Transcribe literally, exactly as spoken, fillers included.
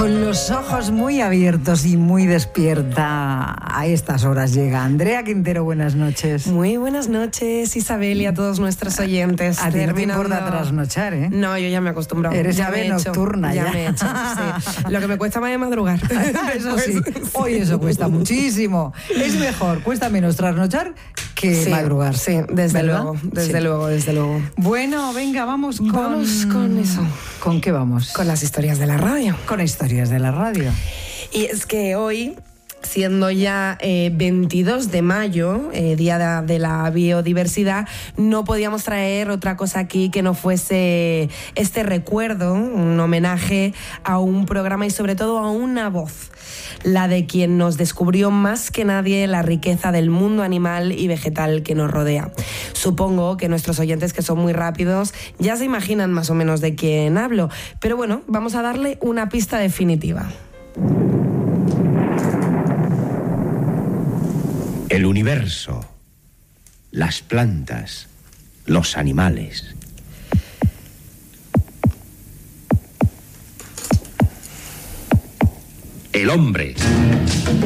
Con los ojos muy abiertos y muy despierta, a estas horas llega Andrea Quintero. Buenas noches. Muy buenas noches, Isabel, y a todos nuestros oyentes. A ti no te importa trasnochar, ¿eh? No, yo ya me he acostumbrado. Eres ya ave nocturna. Ya, ya me he hecho, sí. Lo que me cuesta más es madrugar. Eso sí, hoy eso cuesta muchísimo. Es mejor, cuesta menos trasnochar que sí, madrugar. Sí, desde ¿verdad? luego, desde sí. luego, desde luego. Bueno, venga, vamos con... Vamos con eso. ¿Con qué vamos? Con las historias de la radio. Con historias de la radio. Y es que hoy, siendo ya eh, veintidós de mayo, eh, Día de la Biodiversidad, no podíamos traer otra cosa aquí que no fuese este recuerdo, un homenaje a un programa y sobre todo a una voz, la de quien nos descubrió más que nadie la riqueza del mundo animal y vegetal que nos rodea. Supongo que nuestros oyentes, que son muy rápidos, ya se imaginan más o menos de quién hablo, pero bueno, vamos a darle una pista definitiva. El universo, las plantas, los animales. El hombre.